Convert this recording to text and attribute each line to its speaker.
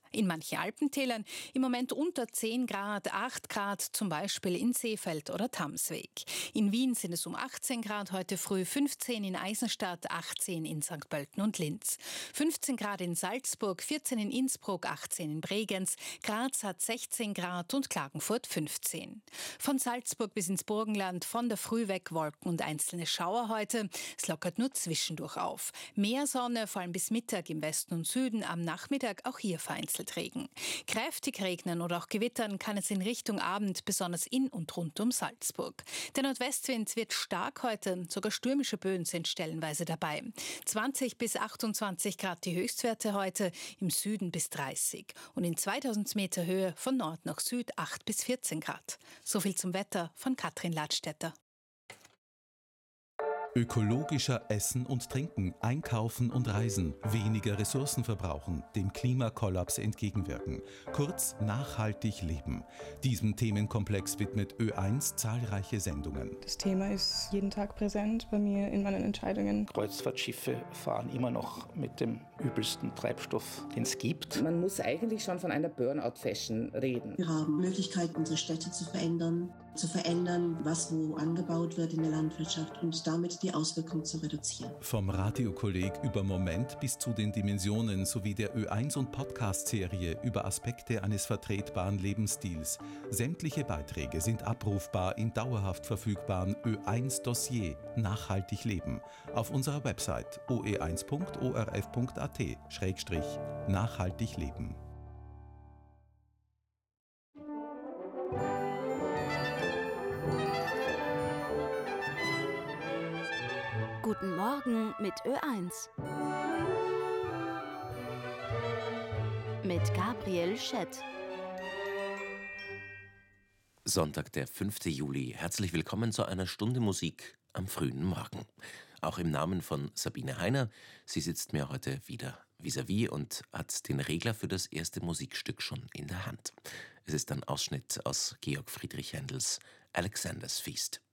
Speaker 1: In manchen Alpentälern im Moment unter 10 Grad, 8 Grad, zum Beispiel in Seefeld oder Tamsweg. In Wien sind es um 18 Grad heute früh, 15 in Eisenstadt, 18 in St. Pölten und Linz. 15 Grad in Salzburg, 14 in Innsbruck, 18 in Bregenz, Graz hat 16 Grad und Klagenfurt 15. Von Salzburg bis ins Burgenland von der Früh weg Wolken und einzelne Schauer heute. Es lockert nur zwischendurch auf. Mehr Sonne, vor allem bis Mittag im Westen und Süden, am Nachmittag auch hier vereinzelt Regen. Kräftig regnen oder auch gewittern kann es in Richtung Abend, besonders in und rund um Salzburg. Der Nordwestwind wird stark heute, sogar stürmische Böen sind stellenweise dabei. 20 bis 28 Grad die Höchstwerte heute, im Süden bis 30. Und in 2000 Meter Höhe von Nord nach Süd 8 bis 14 Grad. So viel zum Wetter von Katrin Ladstätter.
Speaker 2: Ökologischer Essen und Trinken, Einkaufen und Reisen, weniger Ressourcen verbrauchen, dem Klimakollaps entgegenwirken. Kurz nachhaltig leben. Diesem Themenkomplex widmet Ö1 zahlreiche Sendungen.
Speaker 3: Das Thema ist jeden Tag präsent bei mir in meinen Entscheidungen.
Speaker 4: Kreuzfahrtschiffe fahren immer noch mit dem übelsten Treibstoff, den es gibt.
Speaker 5: Man muss eigentlich schon von einer Burnout-Fashion reden.
Speaker 6: Wir haben Möglichkeiten, unsere Städte zu verändern, was wo angebaut wird in der Landwirtschaft und damit die Auswirkungen zu reduzieren.
Speaker 2: Vom Radiokolleg über Moment bis zu den Dimensionen sowie der Ö1 und Podcast-Serie über Aspekte eines vertretbaren Lebensstils. Sämtliche Beiträge sind abrufbar im dauerhaft verfügbaren Ö1-Dossier Nachhaltig leben auf unserer Website oe1.orf.at/nachhaltig leben.
Speaker 7: Guten Morgen mit Ö1. Mit Gabriel Schett.
Speaker 8: Sonntag, der 5. Juli. Herzlich willkommen zu einer Stunde Musik am frühen Morgen. Auch im Namen von Sabine Heiner. Sie sitzt mir heute wieder vis-à-vis und hat den Regler für das erste Musikstück schon in der Hand. Es ist ein Ausschnitt aus Georg Friedrich Händels Alexander's Feast.